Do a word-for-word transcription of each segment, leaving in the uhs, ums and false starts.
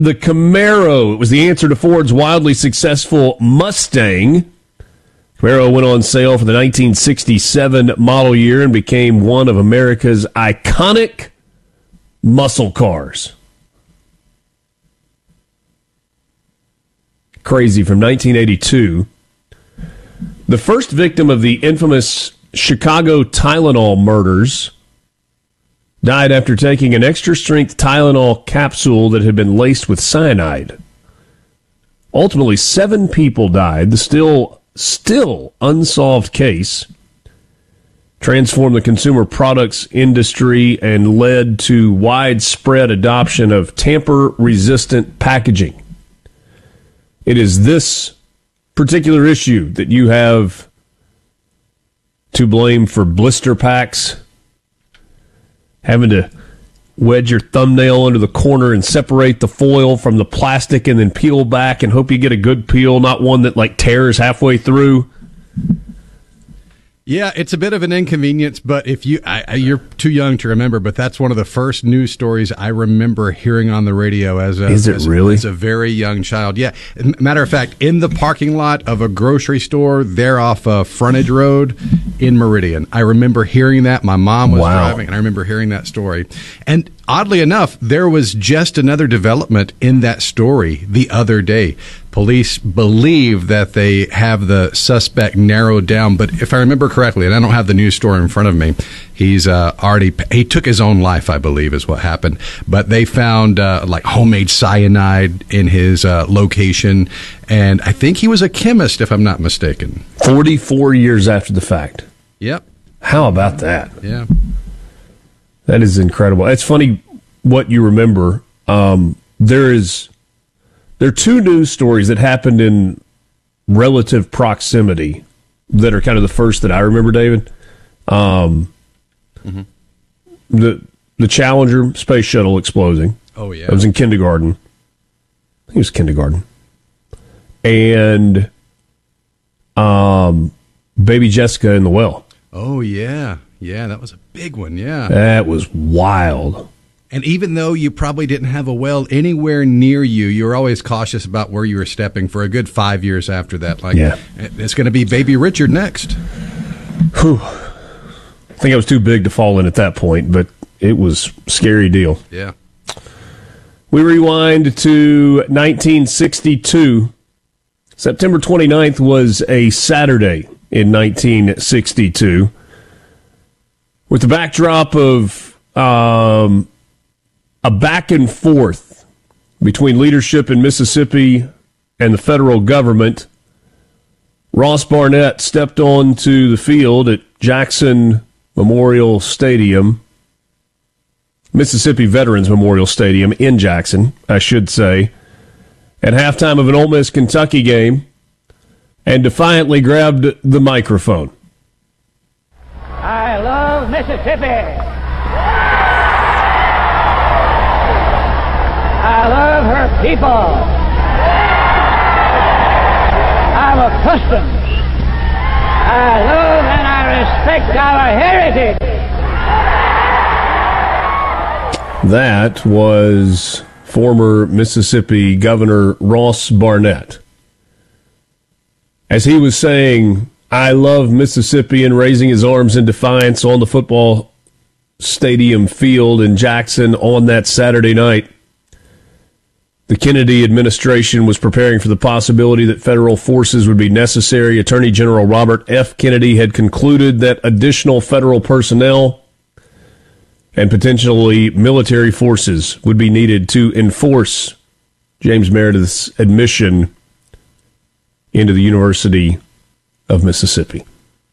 the Camaro. It was the answer to Ford's wildly successful Mustang. Camaro went on sale for the nineteen sixty-seven model year and became one of America's iconic muscle cars. Crazy, from nineteen eighty-two. The first victim of the infamous Chicago Tylenol murders died after taking an extra-strength Tylenol capsule that had been laced with cyanide. Ultimately, seven people died. The still, still unsolved case transformed the consumer products industry and led to widespread adoption of tamper-resistant packaging. It is this particular issue that you have to blame for blister packs, having to wedge your thumbnail under the corner and separate the foil from the plastic and then peel back and hope you get a good peel, not one that like tears halfway through. Yeah, it's a bit of an inconvenience, but if you, I, I, you're too young to remember, but that's one of the first news stories I remember hearing on the radio as a, Is it as, really? as a very young child. Yeah. Matter of fact, in the parking lot of a grocery store there off uh, Frontage Road in Meridian. I remember hearing that. My mom was Wow. driving, and I remember hearing that story. And oddly enough, there was just another development in that story the other day. Police believe that they have the suspect narrowed down, but if I remember correctly, and I don't have the news story in front of me, he's uh, already, he took his own life, I believe, is what happened. But they found uh, like homemade cyanide in his uh, location, and I think he was a chemist, if I'm not mistaken. forty-four years after the fact. Yep. How about that? Yeah. That is incredible. It's funny what you remember. Um, there is... There are two news stories that happened in relative proximity that are kind of the first that I remember, David. Um, mm-hmm. The the Challenger space shuttle exploding. Oh, yeah. That was in kindergarten. I think it was kindergarten. And um, baby Jessica in the well. Oh, yeah. Yeah, that was a big one, yeah. That was wild. And even though you probably didn't have a well anywhere near you, you were always cautious about where you were stepping for a good five years after that. Like, yeah. It's going to be baby Richard next. Whew. I think I was too big to fall in at that point, but it was a scary deal. Yeah. We rewind to nineteen sixty-two. September twenty-ninth was a Saturday in nineteen sixty-two. With the backdrop of... Um, a back and forth between leadership in Mississippi and the federal government, Ross Barnett stepped onto the field at Jackson Memorial Stadium, Mississippi Veterans Memorial Stadium in Jackson, I should say, at halftime of an Ole Miss Kentucky game, and defiantly grabbed the microphone. I love Mississippi. I love her people. I'm accustomed. I love and I respect our heritage. That was former Mississippi Governor Ross Barnett. As he was saying, I love Mississippi, and raising his arms in defiance on the football stadium field in Jackson on that Saturday night. The Kennedy administration was preparing for the possibility that federal forces would be necessary. Attorney General Robert F. Kennedy had concluded that additional federal personnel and potentially military forces would be needed to enforce James Meredith's admission into the University of Mississippi.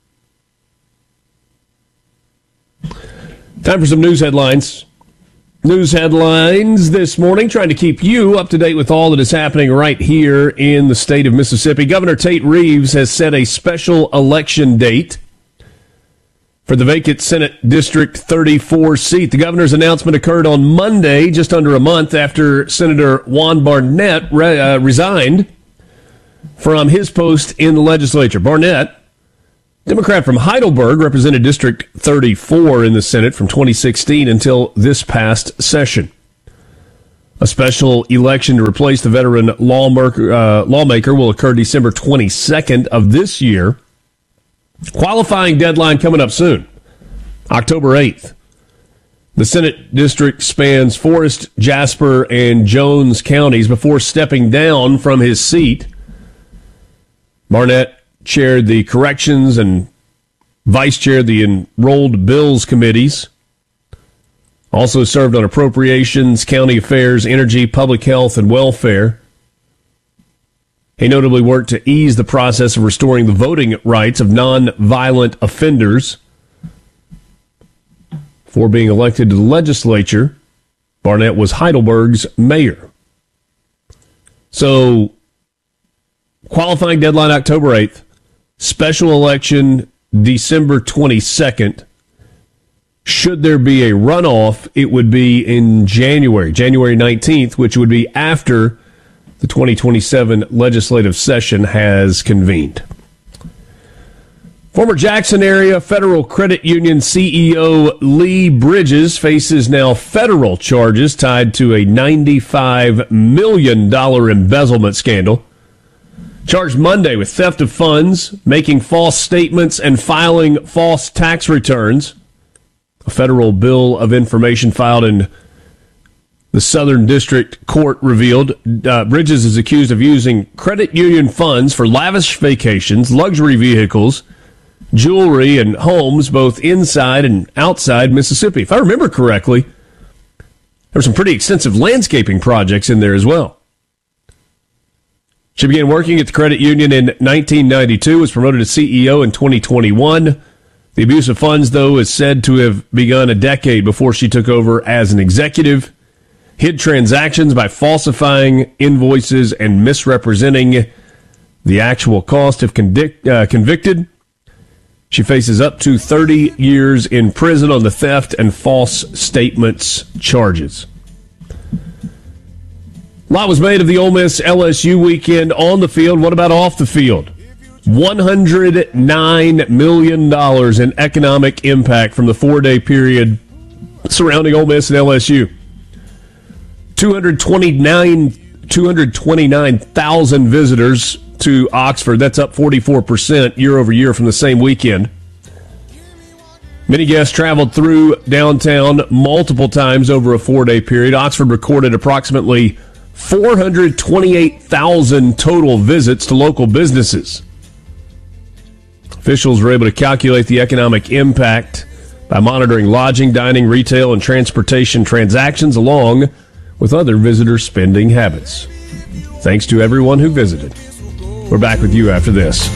Time for some news headlines. News headlines this morning, trying to keep you up to date with all that is happening right here in the state of Mississippi. Governor Tate Reeves has set a special election date for the vacant Senate District thirty-four seat. The governor's announcement occurred on Monday, just under a month after Senator Juan Barnett re- uh, resigned from his post in the legislature. Barnett, Democrat from Heidelberg, represented District thirty-four in the Senate from twenty sixteen until this past session. A special election to replace the veteran lawmaker, uh, lawmaker will occur December twenty-second of this year. Qualifying deadline coming up soon, October eighth. The Senate district spans Forest, Jasper, and Jones counties before stepping down from his seat. Barnett chaired the Corrections and vice-chaired the Enrolled Bills committees. Also served on Appropriations, County Affairs, Energy, Public Health, and Welfare. He notably worked to ease the process of restoring the voting rights of non-violent offenders. Before being elected to the legislature, Barnett was Heidelberg's mayor. So, qualifying deadline October eighth, special election December twenty-second. Should there be a runoff, it would be in January, January nineteenth, which would be after the twenty twenty-seven legislative session has convened. Former Jackson area Federal Credit Union C E O Lee Bridges faces now federal charges tied to a ninety-five million dollars embezzlement scandal. Charged Monday with theft of funds, making false statements, and filing false tax returns. A federal bill of information filed in the Southern District Court revealed uh, Bridges is accused of using credit union funds for lavish vacations, luxury vehicles, jewelry, and homes both inside and outside Mississippi. If I remember correctly, there were some pretty extensive landscaping projects in there as well. She began working at the credit union in nineteen ninety-two, was promoted to C E O in twenty twenty-one. The abuse of funds, though, is said to have begun a decade before she took over as an executive. Hid transactions by falsifying invoices and misrepresenting the actual cost. If convict, uh, convicted, she faces up to thirty years in prison on the theft and false statements charges. A lot was made of the Ole Miss L S U weekend on the field. What about off the field? one hundred nine million dollars in economic impact from the four-day period surrounding Ole Miss and L S U. two hundred twenty-nine thousand visitors to Oxford. That's up forty-four percent year over year from the same weekend. Many guests traveled through downtown multiple times over a four-day period. Oxford recorded approximately four hundred twenty-eight thousand total visits to local businesses. Officials were able to calculate the economic impact by monitoring lodging, dining, retail, and transportation transactions along with other visitor spending habits. Thanks to everyone who visited. We're back with you after this.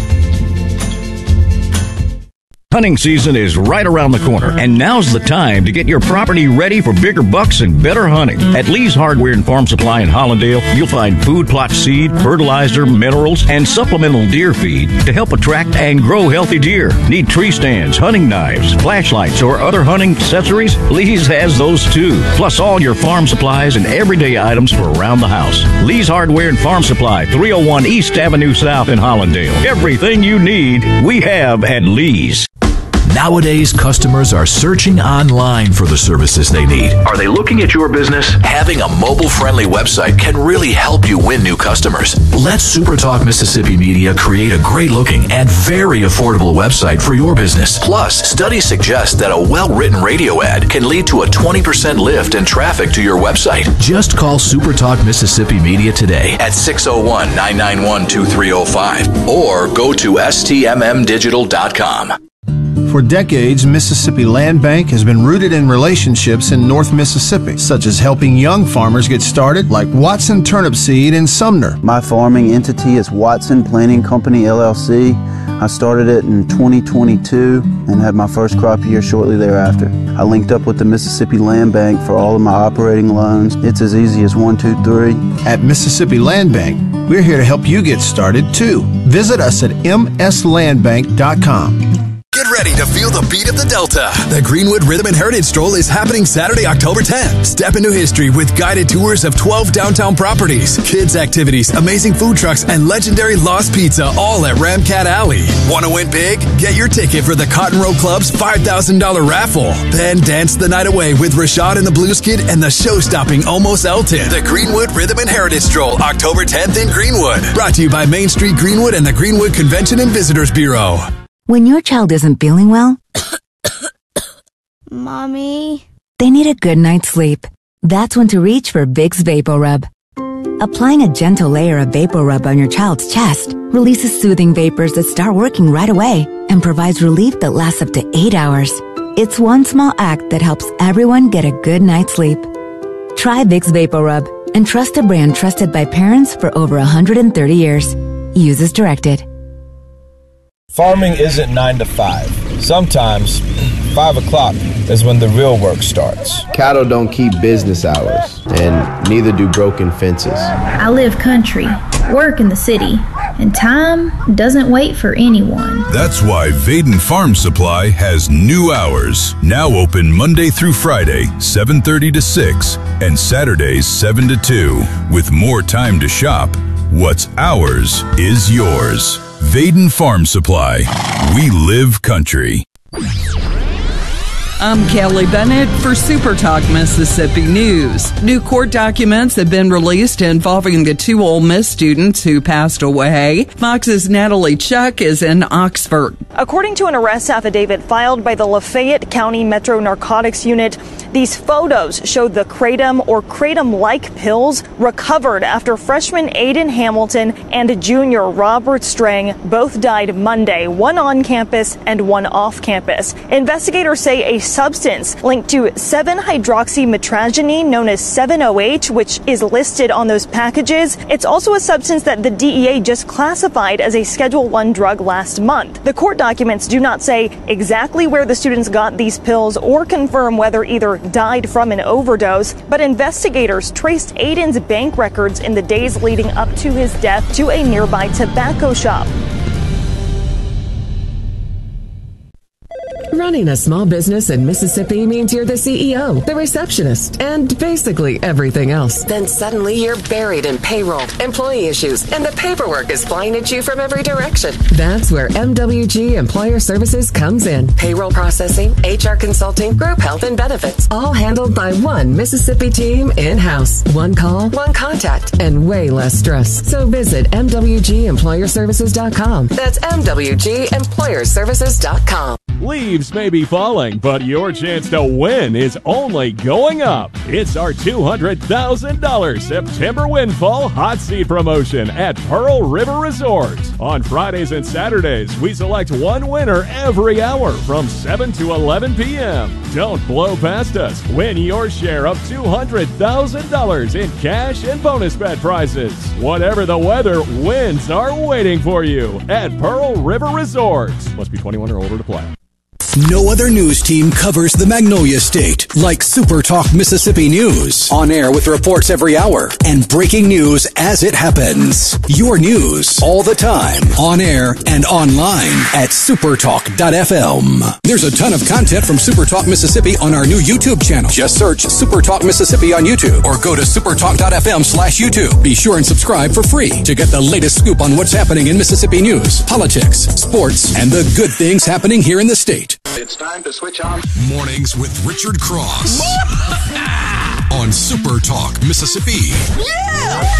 Hunting season is right around the corner, and now's the time to get your property ready for bigger bucks and better hunting. At Lee's Hardware and Farm Supply in Hollandale, you'll find food plot seed, fertilizer, minerals, and supplemental deer feed to help attract and grow healthy deer. Need tree stands, hunting knives, flashlights, or other hunting accessories? Lee's has those too, plus all your farm supplies and everyday items for around the house. Lee's Hardware and Farm Supply, three oh one East Avenue South in Hollandale. Everything you need, we have at Lee's. Nowadays, customers are searching online for the services they need. Are they looking at your business? Having a mobile-friendly website can really help you win new customers. Let SuperTalk Mississippi Media create a great-looking and very affordable website for your business. Plus, studies suggest that a well-written radio ad can lead to a twenty percent lift in traffic to your website. Just call SuperTalk Mississippi Media today at six oh one, nine nine one, two three oh five or go to S T M M digital dot com. For decades, Mississippi Land Bank has been rooted in relationships in North Mississippi, such as helping young farmers get started, like Watson Turnip Seed in Sumner. My farming entity is Watson Planting Company, L L C. I started it in twenty twenty-two and had my first crop year shortly thereafter. I linked up with the Mississippi Land Bank for all of my operating loans. It's as easy as one, two, three. At Mississippi Land Bank, we're here to help you get started, too. Visit us at m s land bank dot com. Get ready ready to feel the beat of the Delta. The Greenwood Rhythm and Heritage Stroll is happening Saturday, October tenth. Step into history with guided tours of twelve downtown properties, kids activities, amazing food trucks, and legendary Lost Pizza, all at Ramcat Alley. Want to win big? Get your ticket for the Cotton Row Club's five thousand dollars raffle. Then dance the night away with Rashad and the Blues Kid and the show-stopping Almost Elton. The Greenwood Rhythm and Heritage Stroll, October tenth in Greenwood. Brought to you by Main Street Greenwood and the Greenwood Convention and Visitors Bureau. When your child isn't feeling well, Mommy, they need a good night's sleep. That's when to reach for Vicks VapoRub. Applying a gentle layer of VapoRub on your child's chest releases soothing vapors that start working right away and provides relief that lasts up to eight hours. It's one small act that helps everyone get a good night's sleep. Try Vicks VapoRub and trust a brand trusted by parents for over one hundred thirty years. Use as directed. Farming isn't nine to five. Sometimes five o'clock is when the real work starts. Cattle don't keep business hours, and neither do broken fences. I live country, work in the city, and time doesn't wait for anyone. That's why Vaden Farm Supply has new hours. Now open Monday through Friday, seven thirty to six, and Saturdays, seven to two. With more time to shop, what's ours is yours. Vaden Farm Supply. We live country. I'm Kelly Bennett for Super Talk Mississippi News. New court documents have been released involving the two Ole Miss students who passed away. Fox's Natalie Chuck is in Oxford. According to an arrest affidavit filed by the Lafayette County Metro Narcotics Unit, these photos showed the kratom or kratom-like pills recovered after freshman Aiden Hamilton and junior Robert Strang both died Monday, one on campus and one off campus. Investigators say a substance linked to seven hydroxymetragine known as seven O H, which is listed on those packages. It's also a substance that the D E A just classified as a Schedule one drug last month. The court documents do not say exactly where the students got these pills or confirm whether either died from an overdose, but investigators traced Aiden's bank records in the days leading up to his death to a nearby tobacco shop. Running a small business in Mississippi means you're the C E O, the receptionist, and basically everything else. Then suddenly you're buried in payroll, employee issues, and the paperwork is flying at you from every direction. That's where M W G Employer Services comes in. Payroll processing, H R consulting, group health and benefits, all handled by one Mississippi team in-house. One call, one contact, and way less stress. So visit M W G employer services dot com. That's M W G employer services dot com. Leaves may be falling, but your chance to win is only going up. It's our two hundred thousand dollars September Windfall Hot Seat promotion at Pearl River Resort. On Fridays and Saturdays, we select one winner every hour from seven to eleven p.m. Don't blow past us. Win your share of two hundred thousand dollars in cash and bonus bet prizes. Whatever the weather, wins are waiting for you at Pearl River Resort. Must be twenty-one or older to play. No other news team covers the Magnolia State like Super Talk Mississippi News. On air with reports every hour and breaking news as it happens. Your news all the time. On air and online at supertalk dot f m. There's a ton of content from Super Talk Mississippi on our new YouTube channel. Just search Super Talk Mississippi on YouTube or go to supertalk dot f m slash YouTube. Be sure and subscribe for free to get the latest scoop on what's happening in Mississippi news, politics, sports, and the good things happening here in the state. It's time to switch on. Mornings with Richard Cross on Super Talk Mississippi. Yeah!